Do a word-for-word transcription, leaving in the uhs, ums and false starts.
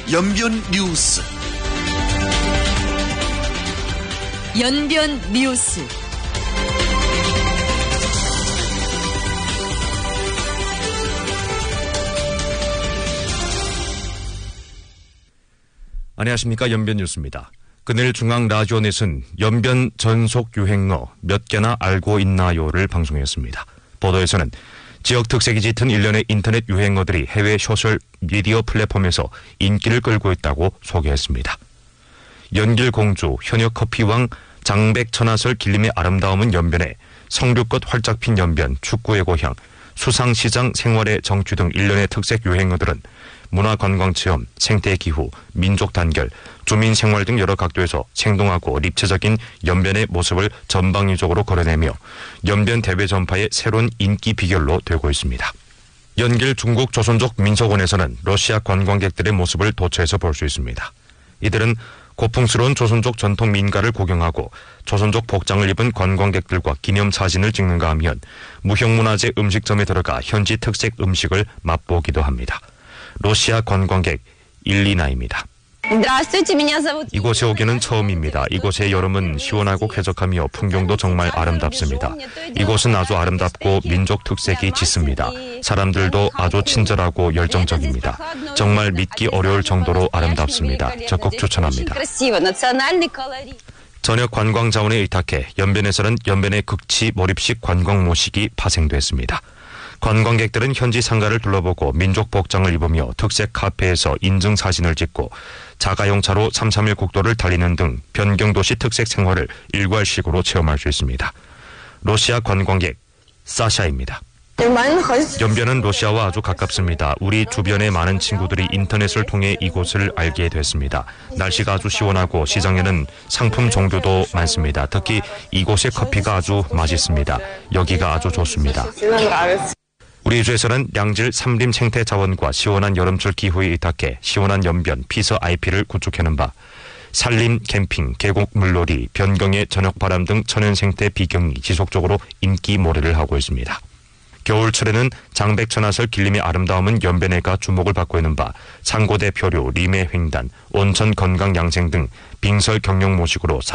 연변 뉴스. 연변 뉴스. 안녕하십니까. 연변 뉴스입니다. 그늘 중앙라디오넷은 연변 전속 유행어 몇 개나 알고 있나요를 방송했습니다. 보도에서는 지역 특색이 짙은 일련의 인터넷 유행어들이 해외 소셜 미디어 플랫폼에서 인기를 끌고 있다고 소개했습니다. 연길공주, 현역커피왕, 장백천하설 길림의 아름다움은 연변에, 성류꽃 활짝 핀 연변, 축구의 고향, 수상시장 생활의 정취 등 일련의 특색 유행어들은 문화관광체험, 생태기후, 민족단결, 주민생활 등 여러 각도에서 생동하고 입체적인 연변의 모습을 전방위적으로 걸어내며 연변 대외 전파의 새로운 인기 비결로 되고 있습니다. 연길 중국 조선족 민속원에서는 러시아 관광객들의 모습을 도처에서 볼 수 있습니다. 이들은 고풍스러운 조선족 전통 민가를 구경하고 조선족 복장을 입은 관광객들과 기념사진을 찍는가 하면 무형문화재 음식점에 들어가 현지 특색 음식을 맛보기도 합니다. 러시아 관광객 일리나입니다. 이곳에 오기는 처음입니다. 이곳의 여름은 시원하고 쾌적하며 풍경도 정말 아름답습니다. 이곳은 아주 아름답고 민족 특색이 짙습니다. 사람들도 아주 친절하고 열정적입니다. 정말 믿기 어려울 정도로 아름답습니다. 적극 추천합니다. 전역 관광 자원에 의탁해 연변에서는 연변의 극치 몰입식 관광 모식이 파생됐습니다. 관광객들은 현지 상가를 둘러보고 민족 복장을 입으며 특색 카페에서 인증 사진을 찍고 자가용차로 삼삼일 국도를 달리는 등 변경도시 특색 생활을 일괄식으로 체험할 수 있습니다. 러시아 관광객 사샤입니다. 연변은 러시아와 아주 가깝습니다. 우리 주변의 많은 친구들이 인터넷을 통해 이곳을 알게 됐습니다. 날씨가 아주 시원하고 시장에는 상품 종류도 많습니다. 특히 이곳의 커피가 아주 맛있습니다. 여기가 아주 좋습니다. 우리 주에서는 양질 삼림 생태 자원과 시원한 여름철 기후에 의탁해 시원한 연변 피서 아이피를 구축하는 바, 산림 캠핑, 계곡 물놀이, 변경의 저녁 바람 등 천연 생태 비경이 지속적으로 인기 몰이를 하고 있습니다. 겨울철에는 장백천하설 길림의 아름다움은 연변해가 주목을 받고 있는 바, 상고대 표류, 림의 횡단, 온천 건강 양생 등 빙설 경영 모식으로